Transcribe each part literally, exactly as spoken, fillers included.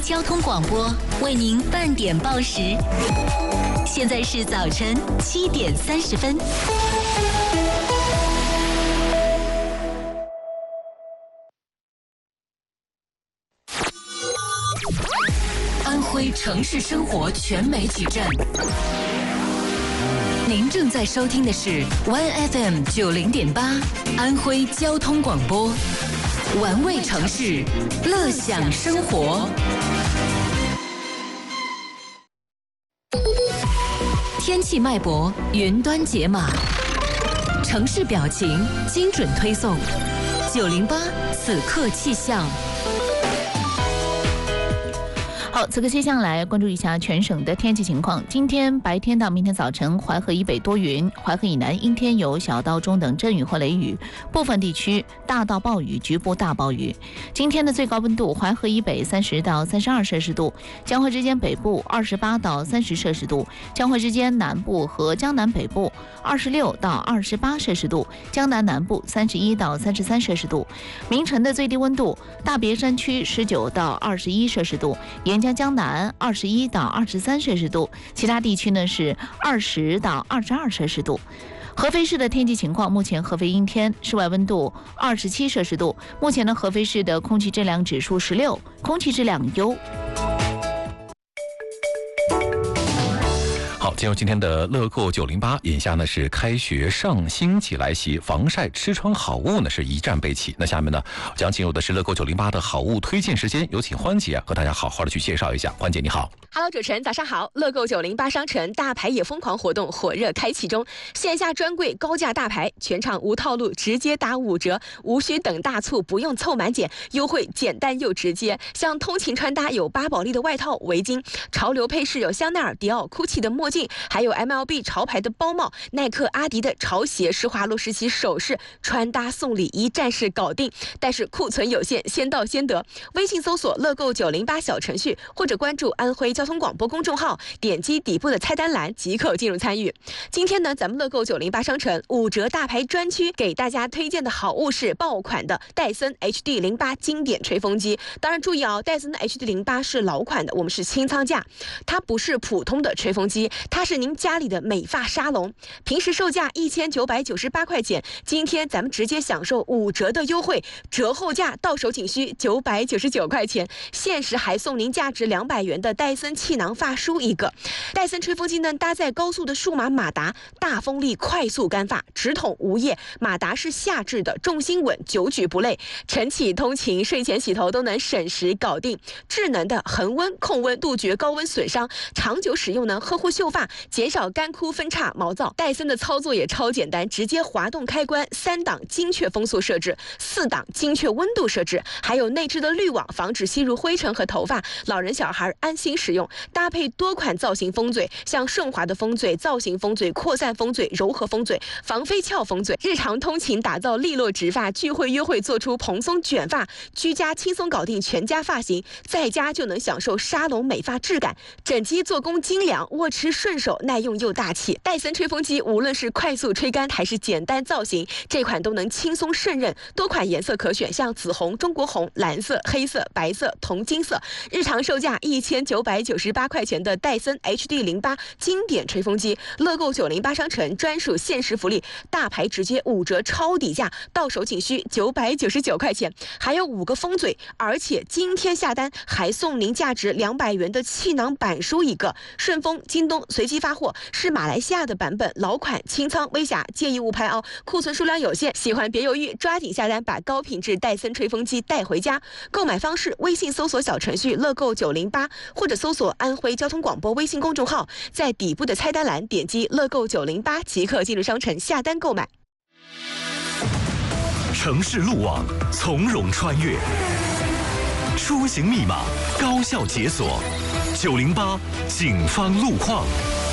交通广播为您半点报时。现在是早晨七点三十分。安徽城市生活全媒体站，您正在收听的是 One F M 九零点八安徽交通广播，玩味城市，乐享生活。天气脉搏，云端解码，城市表情，精准推送。九零八此刻气象。好，此刻气象来关注一下全省的天气情况。今天白天到明天早晨，淮河以北多云，淮河以南阴天有小到中等阵雨或雷雨，部分地区大到暴雨，局部大暴雨。今天的最高温度，淮河以北三十到三十二摄氏度，江淮之间北部二十八到三十摄氏度，江淮之间南部和江南北部二十六到二十八摄氏度，江南南部三十一到三十三摄氏度。明晨的最低温度，大别山区十九到二十一摄氏度，沿江江南二十一到二十三摄氏度，其他地区呢是二十到二十二摄氏度。合肥市的天气情况，目前合肥阴天，室外温度二十七摄氏度。目前呢，合肥市的空气质量指数十六，空气质量优。 好，进入今天的乐购九零八，眼下呢是开学上星期来袭，防晒吃穿好物呢是一站备齐。那下面呢将进入的是乐购九零八的好物推荐时间，有请欢姐和大家好好的去介绍一下。欢姐你好。 Hello， 主持人早上好。乐购九零八商城大牌也疯狂活动火热开启中，线下专柜高价大牌，全场无套路，直接打五折，无需等大促，不用凑满减，优惠简单又直接。像通勤穿搭有巴宝莉的外套、围巾，潮流配饰有香奈儿、迪奥、GUCCI 的墨镜，还有 M L B 潮牌的包帽，耐克、阿迪的潮鞋，施华洛世奇首饰，穿搭送礼一站式搞定。但是库存有限，先到先得。微信搜索乐购九零八小程序，或者关注安徽交通广播公众号，点击底部的菜单栏即可进入参与。今天呢，咱们乐购九零八商城五折大牌专区给大家推荐的好物是爆款的戴森 H D 零八 经典吹风机。当然注意啊，戴森的 H D 零八 是老款的，我们是清仓价，它不是普通的吹风机，它是您家里的美发沙龙。平时售价一千九百九十八块钱，今天咱们直接享受五折的优惠，折后价到手仅需九百九十九块钱，限时还送您价值两百元的戴森气囊发梳一个。戴森吹风机呢，搭载高速的数码马达，大风力快速干发，直筒无液，马达是下至的，重心稳，久举不累，晨起通勤、睡前洗头都能省时搞定。智能的恒温控温，杜绝高温损伤，长久使用呢，呵护秀发，减少干枯分叉毛躁。戴森的操作也超简单，直接滑动开关，三档精确风速设置，四档精确温度设置，还有内置的滤网，防止吸入灰尘和头发，老人小孩安心使用。搭配多款造型风嘴，像顺滑的风嘴、造型风嘴、扩散风嘴、柔和风嘴、防飞翘风嘴。日常通勤打造利落直发，聚会约会做出蓬松卷发，居家轻松搞定全家发型，在家就能享受沙龙美发质感。整机做工精良，握持顺手，耐用又大气。戴森吹风机无论是快速吹干还是简单造型，这款都能轻松胜任。多款颜色可选，像紫红、中国红、蓝色、黑色、白色、铜金色。日常售价一千九百九十八块钱的戴森 H D 零八 经典吹风机，乐购九零八商城专属限时福利，大牌直接五折超底价，到手仅需九百九十九块钱，还有五个风嘴，而且今天下单还送您价值两百元的气囊板书一个。顺丰、京东随机发货，是马来西亚的版本，老款清仓微瑕，建议勿拍哦，库存数量有限，喜欢别犹豫，抓紧下单，把高品质戴森吹风机带回家。购买方式：微信搜索小程序乐购九零八，或者搜索安徽交通广播微信公众号，在底部的菜单栏点击乐购九零八即可进入商城下单购买。 城市路网从容穿越，出行密码高效解锁，九零八警方路况。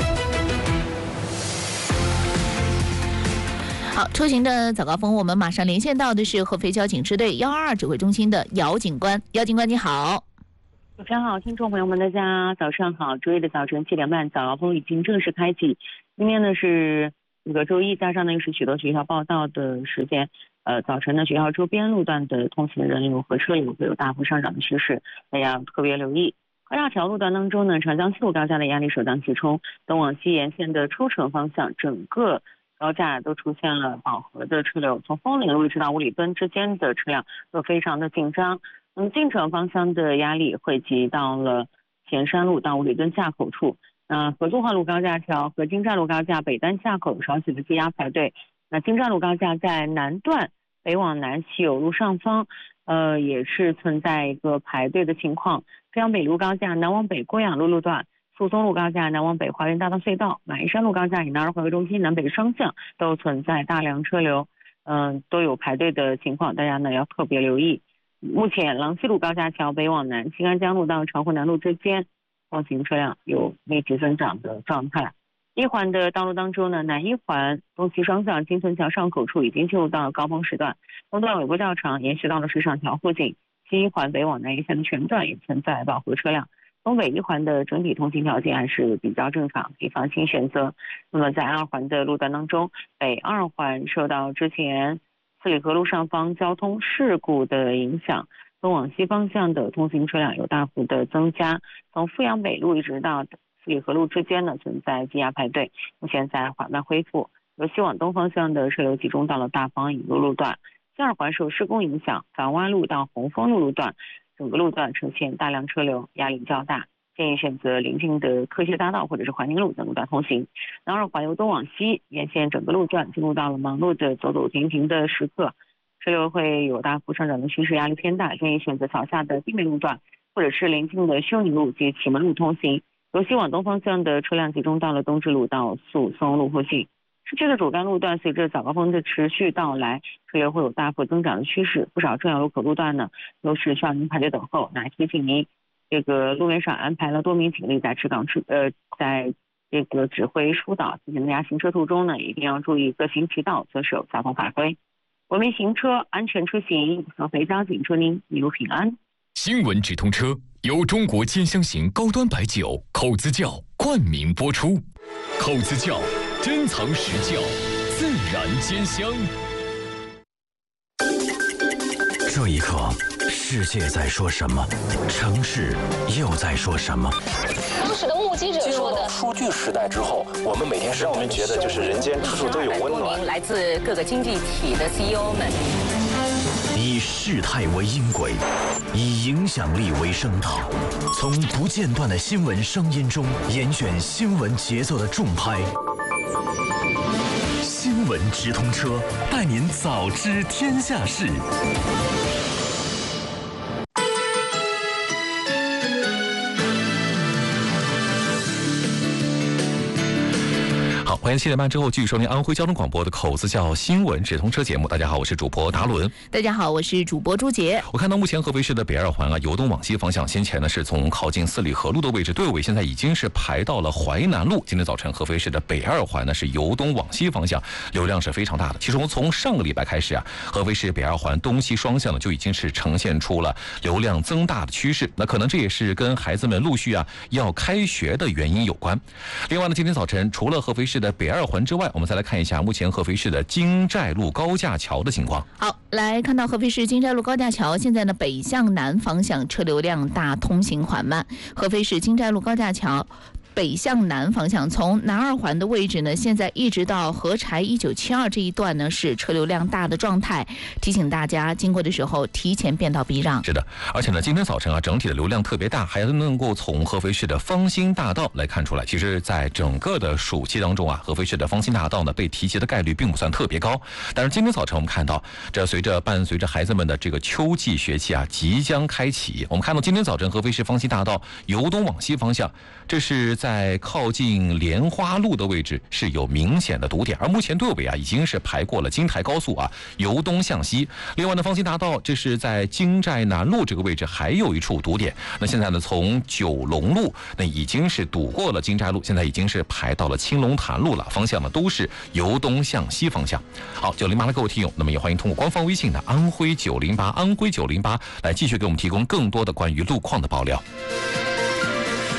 好，出行的早高峰，我们马上连线到的是合肥交警支队幺二二指挥中心的姚警官。姚警官你好。 主持人好，听众朋友们大家早上好。周一的早晨七点半，早高峰已经正式开启。今天呢是这个周一，加上呢又是许多学校报到的时间。 呃，早晨呢学校周边路段的通行的人流和车流会有大幅上涨的趋势，大家特别留意。高架桥路段当中呢，长江西路高架的压力首当其冲，东往西沿线的出城方向，整个高架都出现了饱和的车流，从枫林路一直到五里墩之间的车辆都非常的紧张。嗯，进城方向的压力汇集到了前山路到五里墩下口处，那合作化路高架桥和京寨路高架北单下口少许的积压排队。那京寨路高架在南段北往南西有路上方，呃，也是存在一个排队的情况。飞扬北路高架南往北郭养路路段，宿松路高架南往北华园大道隧道，马鞍山路高架以南二环为中心南北双向都存在大量车流，嗯、呃，都有排队的情况，大家呢要特别留意。目前郎西路高架桥北往南新安江路到长湖南路之间通行车辆有密集增长的状态。一环的道路当中呢，南一环东西双向金村桥上口处已经进入到了高峰时段，东段尾部较长，延续到了水上桥附近。西一环北往南沿线的全段也存在饱和车辆，东北一环的整体通行条件还是比较正常，可以放心选择。那么在二环的路段当中，北二环受到之前四里河路上方交通事故的影响，东往西方向的通行车辆有大幅的增加，从富阳北路一直到四里河路之间呢存在积压排队，目前在缓慢恢复。由西往东方向的车流集中到了大方引路路段。第二环受施工影响，港湾路到红枫路路段整个路段呈现大量车流，压力较大，建议选择临近的科学大道或者是环宁路等路段通行。那二环由东往西沿线整个路段进入到了忙碌的走走停停的时刻，车流会有大幅上涨的趋势，压力偏大，建议选择桥下的地面路段或者是临近的修宁路及启门路通行。由西往东方向的车辆集中到了东直路到宿松路附近。市区的主干路段随着早高峰的持续到来，车流会有大幅增长的趋势，不少重要路口路段呢都是需要您排队等候。那提醒您，这个路面上安排了多名警力在持岗指呃在这个指挥疏导，提醒大家行车途中呢一定要注意各行其道，遵守交通法规，文明行车，安全出行。合肥交警祝您一路平安。 新闻直通车由中国兼香型高端白酒口子窖冠名播出，口子窖珍藏实窖，自然兼香。 这一刻，世界在说什么？城市又在说什么？ 当时的目击者说的， 数据时代之后，我们每天让我们觉得就是人间处处都有温暖。 来自各个经济体的 C E O 们， 以事态为音轨，以影响力为声道，从不间断的新闻声音中严选新闻节奏的重拍。新闻直通车，带您早知天下事。 好，欢迎七点半之后继续收听安徽交通广播的口子窖新闻直通车节目。大家好，我是主播达伦。 大家好，我是主播朱杰。 我看到目前合肥市的北二环啊，由东往西方向，先前呢是从靠近四里河路的位置队尾，现在已经是排到了淮南路。今天早晨合肥市的北二环呢是由东往西方向，流量是非常大的。其实从上个礼拜开始啊，合肥市北二环东西双向呢就已经是呈现出了流量增大的趋势。那可能这也是跟孩子们陆续啊要开学的原因有关。另外呢，今天早晨除了合肥市的北二环之外，我们再来看一下目前合肥市的京寨路高架桥的情况。 好，来看到合肥市京寨路高架桥，现在呢北向南方向车流量大，通行缓慢。合肥市京寨路高架桥北向南方向，从南二环的位置呢，现在一直到合柴一九七二这一段呢，是车流量大的状态。提醒大家经过的时候提前变道避让。 是的，而且呢，今天早晨啊，整体的流量特别大，还能够从合肥市的方兴大道来看出来。其实，在整个的暑期当中啊，合肥市的方兴大道呢被提及的概率并不算特别高。但是今天早晨我们看到，这随着伴随着孩子们的这个秋季学期啊即将开启，我们看到今天早晨合肥市方兴大道由东往西方向，这是在在靠近莲花路的位置是有明显的堵点，而目前队尾啊已经是排过了京台高速啊，由东向西。另外呢，方兴大道这是在京寨南路这个位置还有一处堵点。那现在呢，从九龙路那已经是堵过了京寨路，现在已经是排到了青龙潭路了，方向呢都是由东向西方向。好，九零八的各位听友，那么也欢迎通过官方微信的安徽九零八安徽九零八来继续给我们提供更多的关于路况的爆料。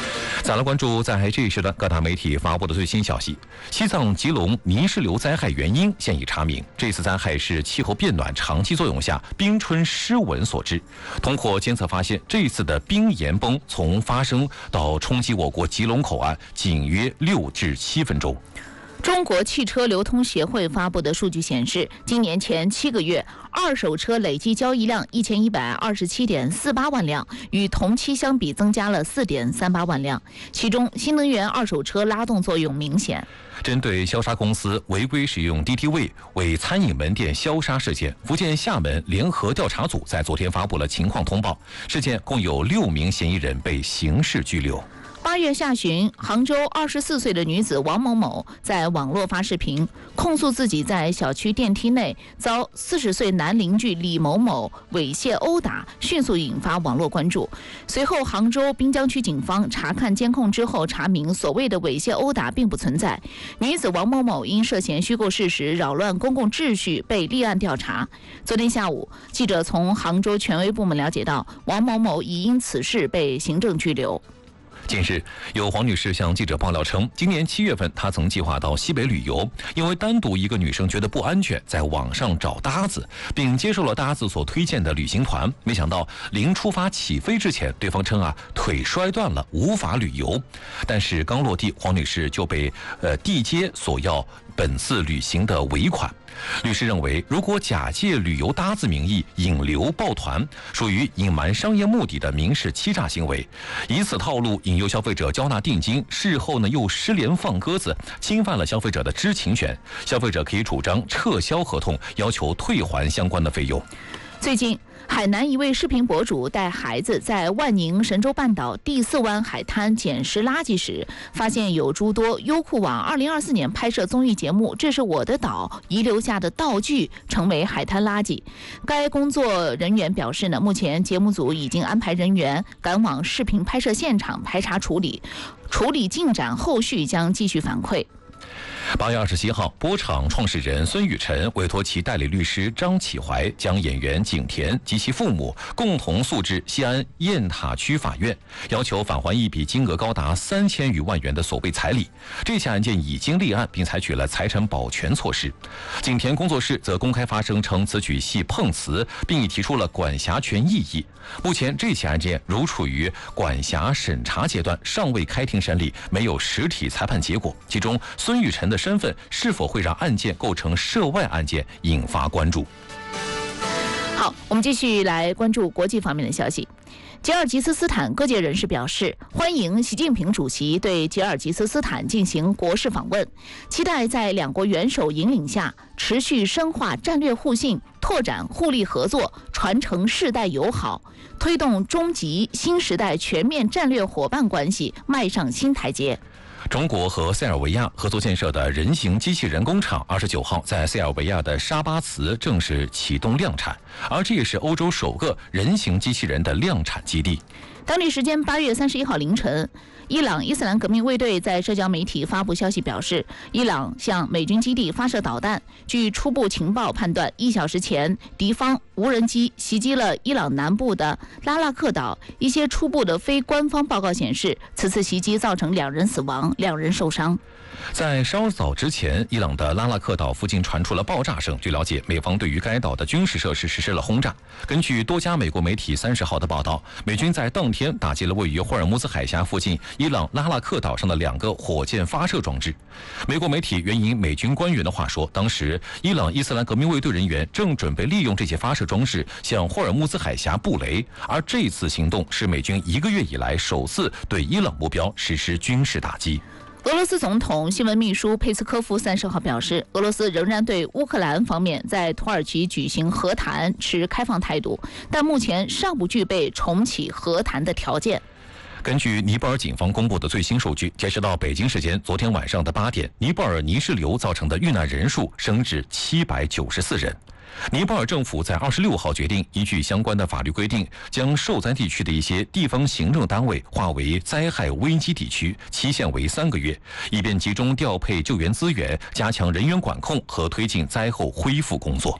再来关注在这一时段各大媒体发布的最新消息。西藏吉隆泥石流灾害原因现已查明，这次灾害是气候变暖长期作用下冰川失稳所致。通过监测发现，这次的冰岩崩从发生到冲击我国吉隆口岸仅约六至七分钟。 中国汽车流通协会发布的数据显示，今年前七个月，二手车累计交易量一千一百二十七点四八万辆，与同期相比增加了四点三八万辆。其中，新能源二手车拉动作用明显。 针对消杀公司违规使用敌敌畏为餐饮门店消杀事件，福建厦门联合调查组在昨天发布了情况通报，事件共有六名嫌疑人被刑事拘留。 八月下旬，杭州二十四岁的女子王某某在网络发视频，控诉自己在小区电梯内遭四十岁男邻居李某某猥亵殴打，迅速引发网络关注。随后，杭州滨江区警方查看监控之后，查明所谓的猥亵殴打并不存在。女子王某某因涉嫌虚构事实、扰乱公共秩序被立案调查。昨天下午，记者从杭州权威部门了解到，王某某已因此事被行政拘留。 近日，有黄女士向记者爆料称，今年七月份她曾计划到西北旅游，因为单独一个女生觉得不安全，在网上找搭子，并接受了搭子所推荐的旅行团。没想到临出发起飞之前，对方称啊腿摔断了，无法旅游。但是刚落地，黄女士就被呃地接索要本次旅行的尾款。律师认为，如果假借旅游搭子名义引流抱团，属于隐瞒商业目的的民事欺诈行为。以此套路引诱消费者交纳定金，事后呢又失联放鸽子，侵犯了消费者的知情权。消费者可以主张撤销合同，要求退还相关的费用。 最近，海南一位视频博主带孩子在万宁神州半岛第四湾海滩捡拾垃圾时，发现有诸多优酷网二零二四年拍摄综艺节目《这是我的岛》遗留下的道具成为海滩垃圾。该工作人员表示呢，目前节目组已经安排人员赶往视频拍摄现场排查处理，处理进展后续将继续反馈。 八月二十七号，播场创始人孙雨晨委托其代理律师张启怀，将演员景甜及其父母共同诉至西安雁塔区法院，要求返还一笔金额高达三千余万元的所谓彩礼。这起案件已经立案，并采取了财产保全措施。景甜工作室则公开发声称此举系碰瓷，并已提出了管辖权异议。目前这起案件仍处于管辖审查阶段，尚未开庭审理，没有实体裁判结果。其中，孙雨晨的身份是否会让案件构成涉外案件，引发关注。 好，我们继续来关注国际方面的消息。吉尔吉斯斯坦各界人士表示，欢迎习近平主席对吉尔吉斯斯坦进行国事访问，期待在两国元首引领下，持续深化战略互信，拓展互利合作，传承世代友好，推动中吉新时代全面战略伙伴关系迈上新台阶。 中国和塞尔维亚合作建设的人形机器人工厂二十九号在塞尔维亚的沙巴茨正式启动量产，而这也是欧洲首个人形机器人的量产基地。 当地时间八月三十一号凌晨，伊朗伊斯兰革命卫队在社交媒体发布消息表示，伊朗向美军基地发射导弹。据初步情报判断，一小时前，敌方无人机袭击了伊朗南部的拉拉克岛。一些初步的非官方报告显示，此次袭击造成两人死亡，两人受伤。 在稍早之前，伊朗的拉拉克岛附近传出了爆炸声。据了解，美方对于该岛的军事设施实施了轰炸。根据多家美国媒体三十号的报道，美军在当天打击了位于霍尔木兹海峡附近伊朗拉拉克岛上的两个火箭发射装置。美国媒体援引美军官员的话说，当时伊朗伊斯兰革命卫队人员正准备利用这些发射装置向霍尔木兹海峡布雷，而这次行动是美军一个月以来首次对伊朗目标实施军事打击。 俄罗斯总统新闻秘书佩斯科夫三十号表示，俄罗斯仍然对乌克兰方面在土耳其举行和谈持开放态度，但目前尚不具备重启和谈的条件。 根据尼泊尔警方公布的最新数据，截止到北京时间昨天晚上的八点，尼泊尔泥石流造成的遇难人数升至七百九十四人。尼泊尔政府在二十六号决定，依据相关的法律规定，将受灾地区的一些地方行政单位划为灾害危机地区，期限为三个月，以便集中调配救援资源，加强人员管控和推进灾后恢复工作。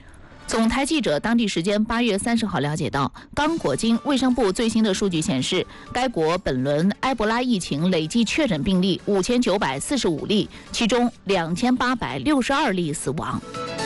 总台记者当地时间八月三十号了解到，刚果金卫生部最新的数据显示，该国本轮埃博拉疫情累计确诊病例五千九百四十五例，其中两千八百六十二例死亡。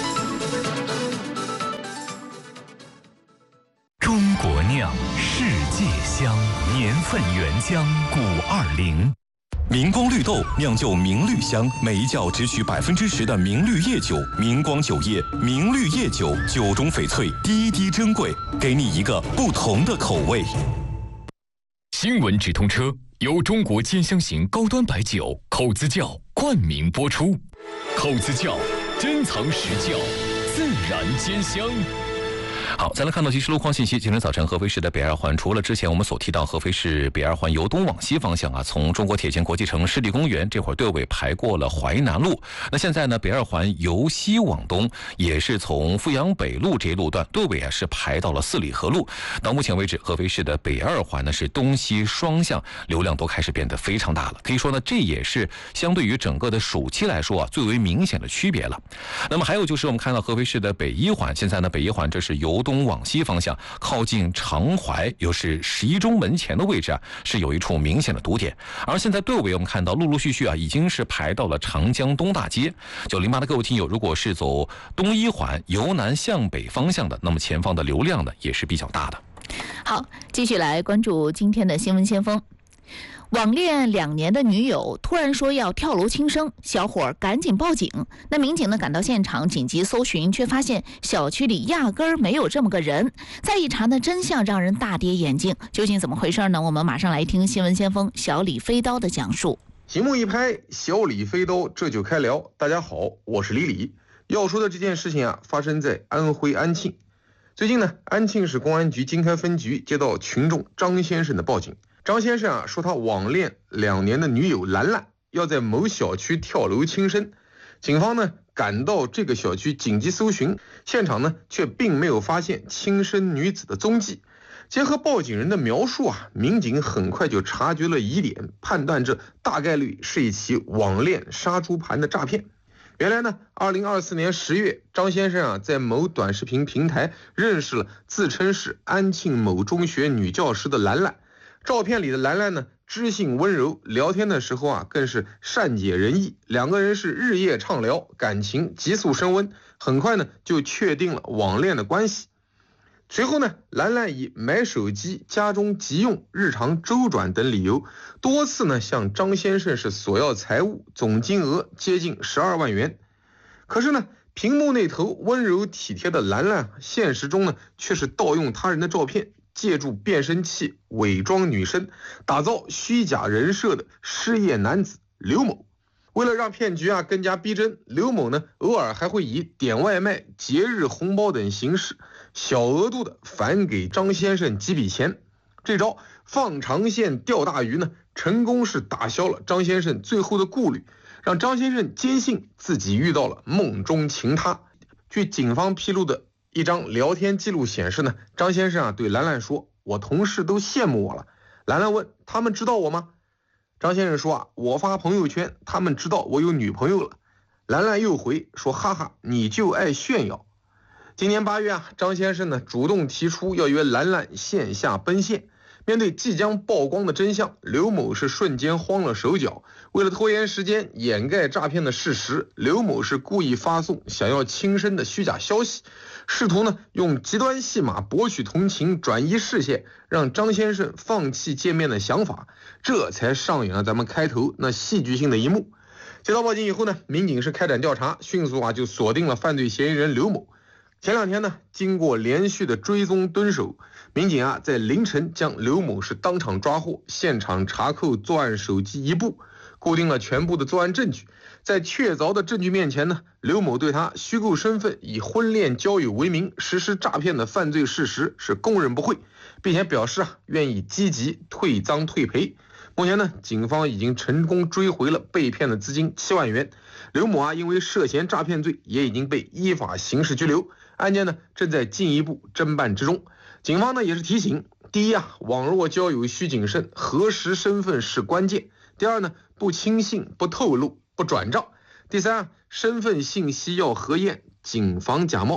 中国酿，世界香，年份原浆五二零。 明光绿豆酿就明绿香，每一窖只取百分之十的明绿叶酒。明光酒业明绿叶酒，酒中翡翠，滴滴珍贵，给你一个不同的口味。 新闻直通车由中国尖香型高端白酒口子窖冠名播出。口子窖，珍藏实窖，自然兼香。 好，再来看到即时路况信息。今天早晨，合肥市的北二环，除了之前我们所提到合肥市北二环由东往西方向啊，从中国铁建国际城湿地公园这会儿队尾排过了淮南路。那现在呢，北二环由西往东，也是从阜阳北路这一路段队尾啊是排到了四里河路。到目前为止，合肥市的北二环呢是东西双向流量都开始变得非常大了。可以说呢，这也是相对于整个的暑期来说啊最为明显的区别了。那么还有就是我们看到合肥市的北一环，现在呢北一环这是由东往西方向，靠近长淮，又是十一中门前的位置啊，是有一处明显的堵点。而现在队尾我们看到陆陆续续啊，已经是排到了长江东大街。九零八的各位听友，如果是走东一环由南向北方向的，那么前方的流量呢也是比较大的。 好，继续来关注今天的新闻先锋。网恋两年的女友突然说要跳楼轻生，小伙赶紧报警。那民警呢赶到现场紧急搜寻，却发现小区里压根儿没有这么个人。再一查呢，真相让人大跌眼镜。究竟怎么回事呢？我们马上来听新闻先锋小李飞刀的讲述。 节目一拍，小李飞刀这就开聊。大家好，我是李李。要说的这件事情啊，发生在安徽安庆。最近呢，安庆市公安局经开分局接到群众张先生的报警。张先生啊说他网恋两年的女友兰兰要在某小区跳楼轻生，警方呢赶到这个小区紧急搜寻，现场呢却并没有发现轻生女子的踪迹。结合报警人的描述啊，民警很快就察觉了疑点，判断这大概率是一起网恋杀猪盘的诈骗。原来呢，二零二四年十月，张先生啊在某短视频平台认识了自称是安庆某中学女教师的兰兰。照片里的兰兰呢，知性温柔，聊天的时候啊，更是善解人意。两个人是日夜畅聊，感情急速升温，很快呢就确定了网恋的关系。随后呢，兰兰以买手机、家中急用、日常周转等理由，多次呢向张先生是索要财物，总金额接近十二万元。可是呢，屏幕那头温柔体贴的兰兰，现实中呢却是盗用他人的照片，借助变声器伪装女生，打造虚假人设的失业男子刘某。为了让骗局啊更加逼真，刘某呢偶尔还会以点外卖、节日红包等形式，小额度的返给张先生几笔钱。这招放长线钓大鱼呢，成功是打消了张先生最后的顾虑，让张先生坚信自己遇到了梦中情他。据警方披露的一张聊天记录显示呢，张先生啊对兰兰说：“我同事都羡慕我了。”兰兰问：“他们知道我吗？”张先生说：“啊，我发朋友圈，他们知道我有女朋友了。”兰兰又回说：“哈哈，你就爱炫耀。”今年八月啊，张先生呢主动提出要约兰兰线下奔现。面对即将曝光的真相，刘某是瞬间慌了手脚。为了拖延时间，掩盖诈骗的事实，刘某是故意发送想要轻生的虚假消息，试图呢用极端戏码博取同情，转移视线，让张先生放弃见面的想法，这才上演了咱们开头那戏剧性的一幕。接到报警以后呢，民警是开展调查，迅速啊就锁定了犯罪嫌疑人刘某。前两天呢，经过连续的追踪蹲守，民警啊在凌晨将刘某是当场抓获，现场查扣作案手机一部，固定了全部的作案证据。在确凿的证据面前呢，刘某对他虚构身份以婚恋交友为名实施诈骗的犯罪事实是供认不讳，并且表示啊愿意积极退赃退赔。目前呢，警方已经成功追回了被骗的资金七万元。刘某啊因为涉嫌诈骗罪也已经被依法刑事拘留，案件呢正在进一步侦办之中。警方呢也是提醒：第一啊，网络交友需谨慎，核实身份是关键；第二呢，不轻信、不透露、不转账；第三啊，身份信息要核验，谨防假冒。最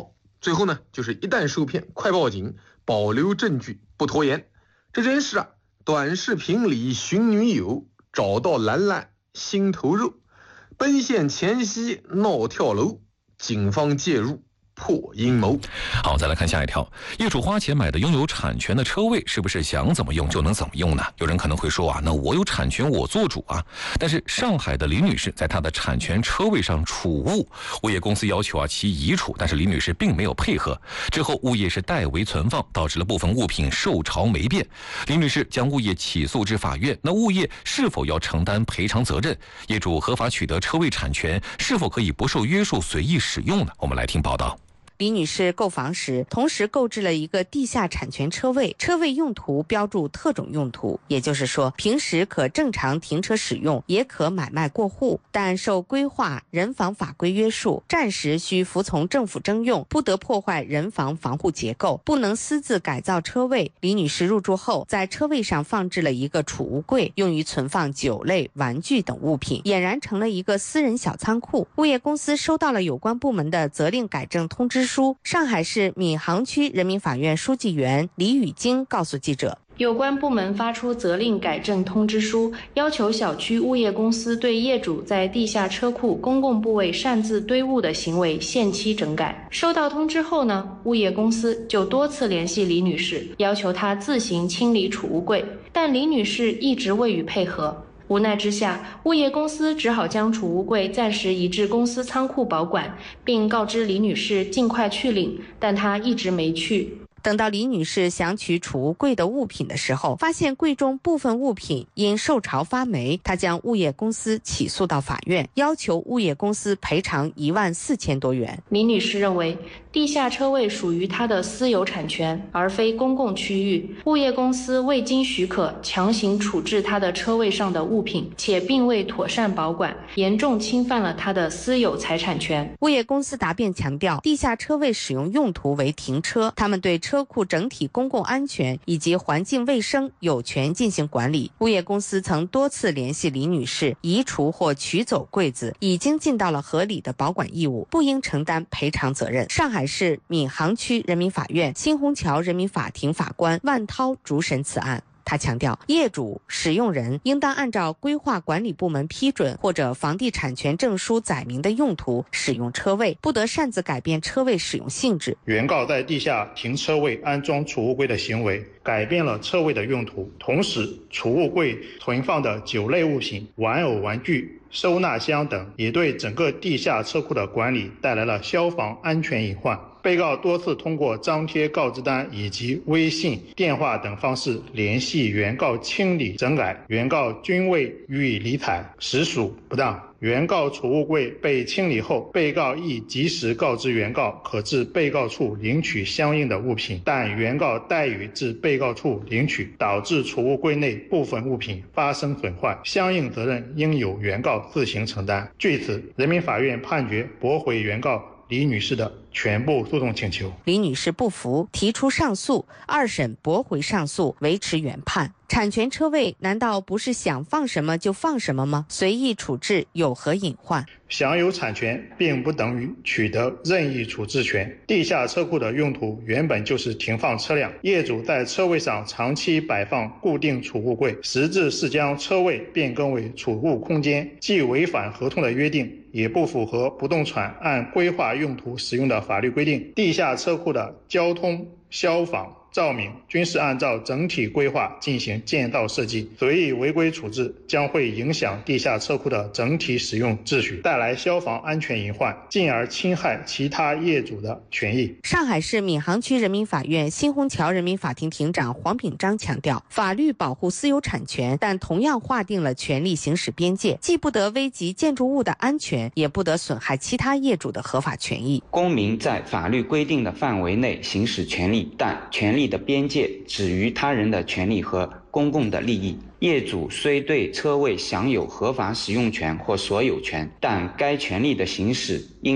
最后呢，就是一旦受骗，快报警，保留证据，不拖延。这真是啊，短视频里寻女友，找到兰兰心头肉，奔现前夕闹跳楼，警方介入破阴谋。 好，再来看下一条。业主花钱买的拥有产权的车位，是不是想怎么用就能怎么用呢？有人可能会说啊，那我有产权，我做主啊。但是上海的李女士在她的产权车位上储物，物业公司要求啊其移除，但是李女士并没有配合。之后物业是代为存放，导致了部分物品受潮没变。李女士将物业起诉至法院，那物业是否要承担赔偿责任？业主合法取得车位产权，是否可以不受约束随意使用呢？我们来听报道。 李女士购房时，同时购置了一个地下产权车位，车位用途标注特种用途，也就是说，平时可正常停车使用，也可买卖过户，但受规划人防法规约束，暂时需服从政府征用，不得破坏人防防护结构，不能私自改造车位。李女士入住后，在车位上放置了一个储物柜，用于存放酒类、玩具等物品，俨然成了一个私人小仓库。物业公司收到了有关部门的责令改正通知书，上海市闵行区人民法院书记员李宇京告诉记者， 有关部门发出责令改正通知书，要求小区物业公司对业主在地下车库公共部位擅自堆物的行为限期整改。收到通知后呢，物业公司就多次联系李女士，要求她自行清理储物柜，但李女士一直未予配合。无奈之下，物业公司只好将储物柜暂时移至公司仓库保管，并告知李女士尽快去领，但她一直没去。 等到李女士想取储物柜的物品的时候，发现柜中部分物品因受潮发霉，她将物业公司起诉到法院，要求物业公司赔偿一万四千多元。 李女士认为，地下车位属于她的私有产权，而非公共区域，物业公司未经许可强行处置她的车位上的物品，且并未妥善保管，严重侵犯了她的私有财产权。 物业公司答辩强调，地下车位使用用途为停车，他们对车库整体公共安全以及环境卫生有权进行管理。物业公司曾多次联系李女士移除或取走柜子，已经尽到了合理的保管义务，不应承担赔偿责任。上海市闵行区人民法院新虹桥人民法庭法官万涛主审此案。他强调，业主、使用人应当按照规划管理部门批准或者房地产权证书载明的用途使用车位，不得擅自改变车位使用性质。 原告在地下停车位安装储物柜的行为，改变了车位的用途，同时储物柜存放的酒类物品、玩偶玩具、收纳箱等，也对整个地下车库的管理带来了消防安全隐患。被告多次通过张贴告知单以及微信、电话等方式联系原告清理整改，原告均未予以理睬，实属不当。原告储物柜被清理后，被告亦及时告知原告可至被告处领取相应的物品，但原告怠于至被告处领取，导致储物柜内部分物品发生损坏，相应责任应由原告自行承担。据此，人民法院判决驳回原告李女士的全部诉讼请求。 李女士不服，提出上诉，二审驳回上诉，维持原判。产权车位难道不是想放什么就放什么吗？随意处置有何隐患？ 享有产权并不等于取得任意处置权。地下车库的用途原本就是停放车辆，业主在车位上长期摆放固定储物柜，实质是将车位变更为储物空间，既违反合同的约定，也不符合不动产按规划用途使用的法律规定。地下车库的交通、消防、照明均是按照整体规划进行建造设计，随意违规处置将会影响地下车库的整体使用秩序，带来消防安全隐患，进而侵害其他业主的权益。 上海市闵行区人民法院新虹桥人民法庭庭长黄炳章强调，法律保护私有产权，但同样划定了权利行使边界，既不得危及建筑物的安全，也不得损害其他业主的合法权益。 公民在法律规定的范围内行使权利，但权利的边界止于他人的权利和公共的利益。业主虽对车位享有合法使用权或所有权，但该权利的行使应当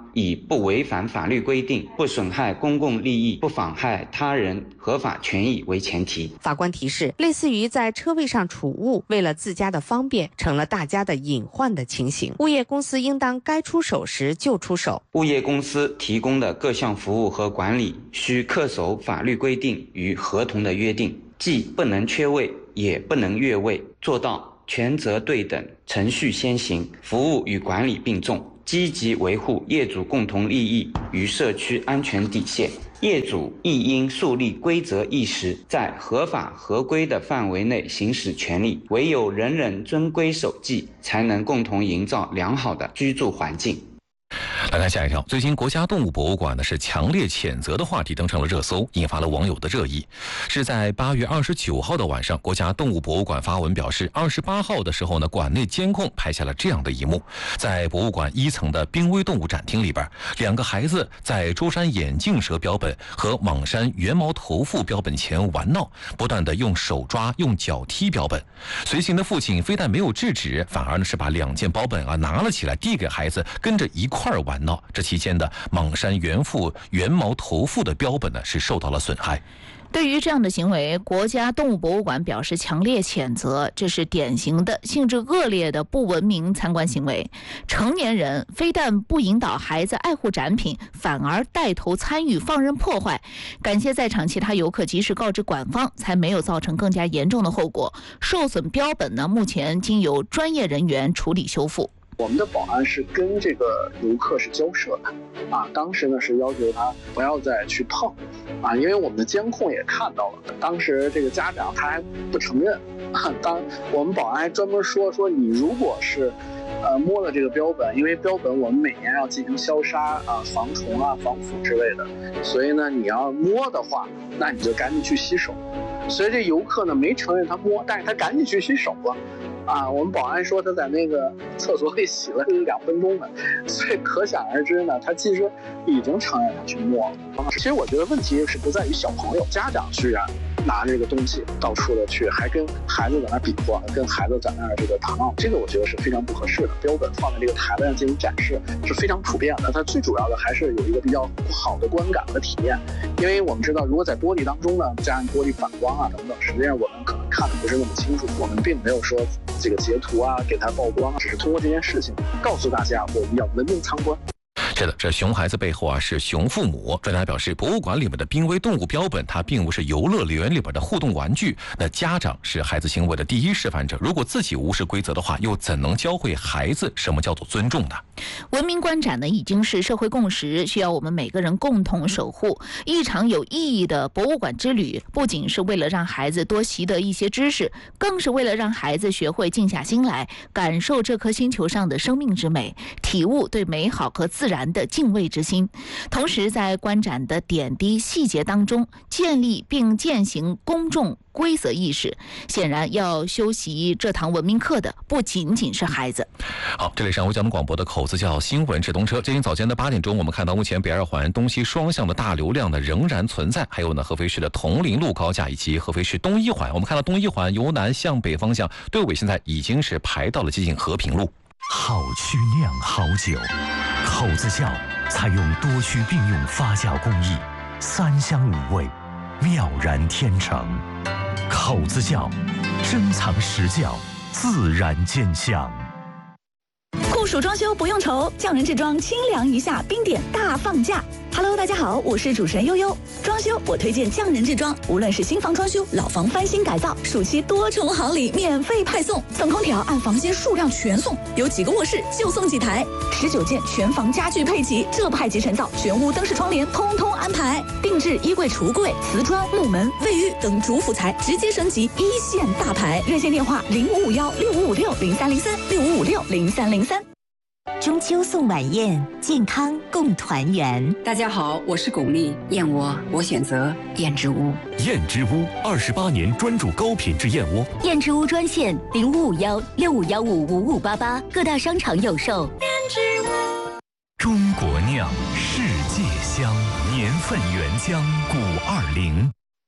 以不违反法律规定、不损害公共利益、不妨害他人合法权益为前提。 法官提示，类似于在车位上储物，为了自家的方便，成了大家的隐患的情形，物业公司应当该出手时就出手。 物业公司提供的各项服务和管理需恪守法律规定与合同的约定，既不能缺位，也不能越位，做到权责对等、程序先行、服务与管理并重，积极维护业主共同利益与社区安全底线。业主亦应树立规则意识，在合法合规的范围内行使权利，唯有人人遵规守纪，才能共同营造良好的居住环境。 来看下一条，最近国家动物博物馆呢是强烈谴责的话题登上了热搜，引发了网友的热议。是在八月二十九号的晚上，国家动物博物馆发文表示，二十八号的时候呢，馆内监控拍下了这样的一幕：在博物馆一层的濒危动物展厅里边，两个孩子在舟山眼镜蛇标本和莽山圆毛头腹标本前玩闹，不断的用手抓、用脚踢标本。随行的父亲非但没有制止，反而呢是把两件标本啊拿了起来，递给孩子，跟着一块儿玩闹。这期间的莽山圆腹圆毛头腹的标本呢是受到了损害。 对于这样的行为，国家动物博物馆表示强烈谴责，这是典型的性质恶劣的不文明参观行为。成年人非但不引导孩子爱护展品，反而带头参与放任破坏。感谢在场其他游客及时告知馆方，才没有造成更加严重的后果。受损标本呢，目前经由专业人员处理修复。 我们的保安是跟这个游客是交涉的，啊，当时呢是要求他不要再去碰，啊，因为我们的监控也看到了，当时这个家长他还不承认，啊，当我们保安还专门说说你如果是，呃摸了这个标本，因为标本我们每年要进行消杀啊、防虫啊、防腐之类的，所以呢你要摸的话，那你就赶紧去洗手。所以这游客呢没承认他摸，但是他赶紧去洗手了。啊，我们保安说他在那个厕所里洗了两分钟呢，所以可想而知呢，他其实已经承认他去摸了。其实我觉得问题是不在于小朋友，家长居然拿着这个东西到处的去，还跟孩子在那比划，跟孩子在那这个打闹，这个我觉得是非常不合适的。标本放在这个台子上进行展示是非常普遍的，它最主要的还是有一个比较不好的观感和体验。因为我们知道，如果在玻璃当中呢，加上玻璃反光啊等等，实际上我们可能看的不是那么清楚，我们并没有说这个截图啊给它曝光，只是通过这件事情告诉大家我们要文明参观。 是的，这熊孩子背后啊是熊父母。专家表示，博物馆里面的濒危动物标本，它并不是游乐园里边的互动玩具。那家长是孩子行为的第一示范者，如果自己无视规则的话，又怎能教会孩子什么叫做尊重呢？ 文明观展呢，已经是社会共识，需要我们每个人共同守护。一场有意义的博物馆之旅，不仅是为了让孩子多习得一些知识，更是为了让孩子学会静下心来，感受这颗星球上的生命之美，体悟对美好和自然的敬畏之心。同时在观展的点滴细节当中，建立并践行公众规则意识。显然要修习这堂文明课的不仅仅是孩子。 好，这里是安徽交通广播的口子叫新闻直通车。今天早间的八点钟，我们看到目前北二环东西双向的大流量呢仍然存在，还有呢合肥市的铜陵路高架以及合肥市东一环。我们看到东一环由南向北方向队尾现在已经是排到了接近和平路。 好曲酿好酒，口子窖采用多区并用发酵工艺，三香五味，妙然天成。口子窖，珍藏实窖，自然见香。 酷暑装修不用愁，匠人制装清凉一下，冰点大放价。Hello， 大家好，我是主持人悠悠。装修我推荐匠人制装，无论是新房装修、老房翻新改造，暑期多重好礼免费派送，送空调按房间数量全送，有几个卧室就送几台，十九件全房家具配齐，这派级成造，全屋灯饰窗帘通通安排，定制衣柜、橱柜、瓷砖、木门、卫浴等主辅材直接升级，一线大牌。热线电话零五五幺六五五六零三零三六五五六零三零三。 中秋送晚宴，健康共团圆。 大家好，我是巩俐，燕窝我选择燕之屋。 燕之屋二十八年专注高品质燕窝。 燕之屋专线零五五幺六五幺五五五八八，各大商场有售。 燕之屋，中国酿，世界香，年份原浆，古二零。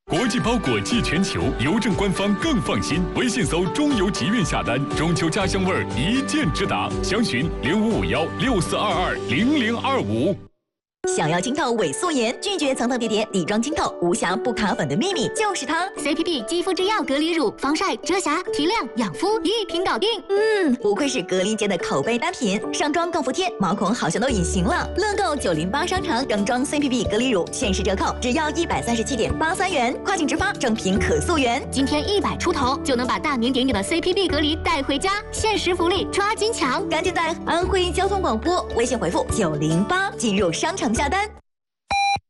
国际包裹寄全球，邮政官方更放心。微信搜中邮集运下单，中秋家乡味儿一键直达。详询零五五幺六四二二零零二五。 想要清透伪素颜，拒绝层层叠叠，底妆清透，无瑕不卡粉的秘密就是它 C P P 肌肤之钥隔离乳，防晒、遮瑕、提亮、养肤一瓶搞定。 嗯，不愧是格力界的口碑单品，上妆更服帖，毛孔好像都隐形了。乐购九零八商场整装 C P P 隔离乳限时折扣，只要一百三十七点八三元，跨境直发，正品可溯源。 今天一百出头就能把大名鼎鼎的 C P P 隔离带回家，限时福利抓紧抢！ 赶紧在安徽交通广播微信回复九零八进入商城下单。